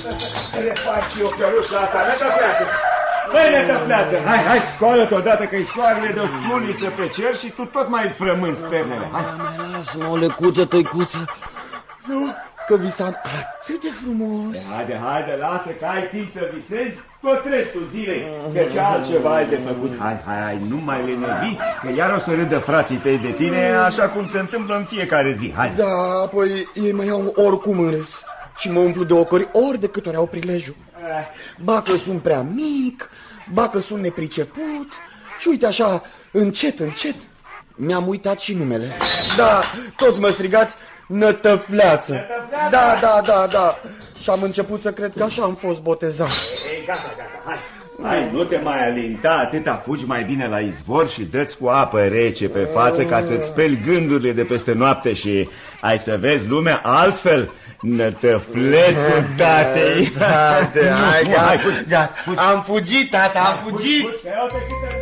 refac și eu căruța asta, nătăfleață. Băi, nătăfleață, hai, scoală-te odată că-i soarele de o suliță pe cer și tu tot mai frămânți pernele. Hai. Lasă-mă, o lecuță, tăicuță. Nu, că visam atât de frumos. Haide, lasă că ai timp să visezi tot restul zilei, că ce altceva ai de făcut. Hai, nu mai lenevi, că iar o să râdă frații tăi de tine, așa cum se întâmplă în fiecare zi. Hai. Da, apoi ei mă iau oricum în râs și mă umplu de ocări ori de câte ori au prilejul. Ba că sunt prea mic, ba că sunt nepriceput și uite așa, încet, mi-am uitat și numele. Da, toți mă strigați Nătăfleață. Da. Și am început să cred că așa am fost botezat. Ei, gata, hai, nu te mai alinta, atâta fugi mai bine la izvor și dă-ți cu apă rece pe față ca să-ți speli gândurile de peste noapte și ai să vezi lumea altfel. Nătăflețul tatei. Hai, gata. Am fugit, tata, am fugit.